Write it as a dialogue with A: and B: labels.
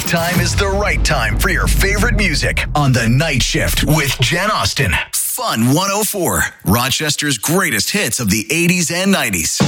A: time is the right time for your favorite music on The Night Shift with Jen Austen. Fun 104, Rochester's greatest hits of the 80s and 90s.